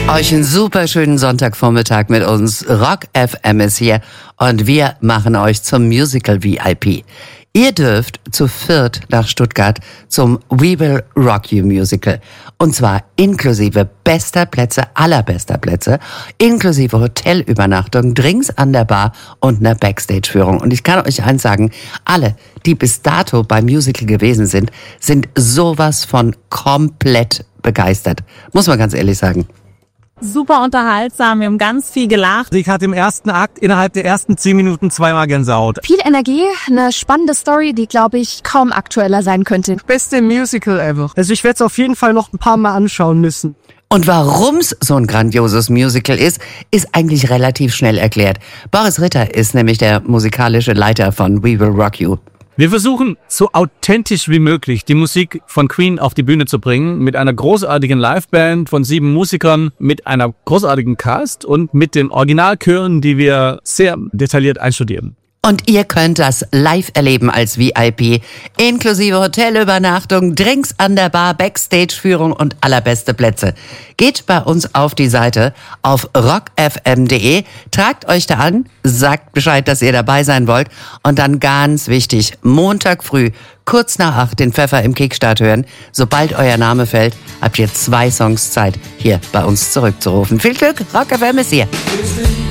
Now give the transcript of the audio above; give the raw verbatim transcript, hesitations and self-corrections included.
Euch einen super schönen Sonntagvormittag mit uns. Rock F M ist hier und wir machen euch zum Musical V I P. Ihr dürft zu viert nach Stuttgart zum We Will Rock You Musical. Und zwar inklusive bester Plätze, allerbester Plätze, inklusive Hotelübernachtung, Drinks an der Bar und einer Backstage-Führung. Und ich kann euch eins sagen, alle, die bis dato beim Musical gewesen sind, sind sowas von komplett begeistert. Muss man ganz ehrlich sagen. Super unterhaltsam, wir haben ganz viel gelacht. Ich hatte im ersten Akt innerhalb der ersten zehn Minuten zweimal Gänsehaut. Viel Energie, eine spannende Story, die, glaube ich, kaum aktueller sein könnte. Beste Musical ever. Also ich werde es auf jeden Fall noch ein paar Mal anschauen müssen. Und warum's so ein grandioses Musical ist, ist eigentlich relativ schnell erklärt. Boris Ritter ist nämlich der musikalische Leiter von We Will Rock You. Wir versuchen, so authentisch wie möglich die Musik von Queen auf die Bühne zu bringen, mit einer großartigen Liveband von sieben Musikern, mit einer großartigen Cast und mit den Originalchören, die wir sehr detailliert einstudieren. Und ihr könnt das live erleben als V I P, inklusive Hotelübernachtung, Drinks an der Bar, Backstage-Führung und allerbeste Plätze. Geht bei uns auf die Seite auf rock f m punkt d e, tragt euch da an, sagt Bescheid, dass ihr dabei sein wollt und dann ganz wichtig, Montag früh, kurz nach acht, den Pfeffer im Kickstart hören. Sobald euer Name fällt, habt ihr zwei Songs Zeit, hier bei uns zurückzurufen. Viel Glück, Rock F M ist hier.